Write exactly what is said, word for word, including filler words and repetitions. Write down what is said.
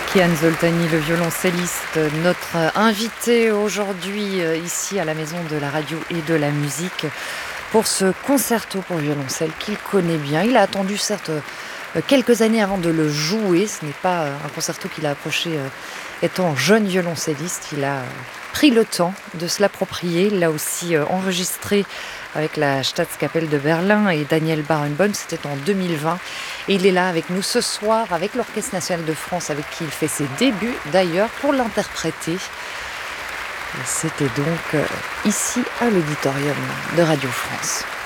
Kian Zoltani, le violoncelliste, notre invité aujourd'hui ici à la Maison de la Radio et de la Musique pour ce concerto pour violoncelle qu'il connaît bien. Il a attendu certes quelques années avant de le jouer. Ce n'est pas un concerto qu'il a approché étant jeune violoncelliste. Il a pris le temps de se l'approprier. Il l'a aussi enregistré avec la Staatskapelle de Berlin et Daniel Barenboim. C'était en deux mille vingt. Et il est là avec nous ce soir avec l'Orchestre National de France, avec qui il fait ses débuts d'ailleurs, pour l'interpréter. Et c'était donc ici à l'auditorium de Radio France.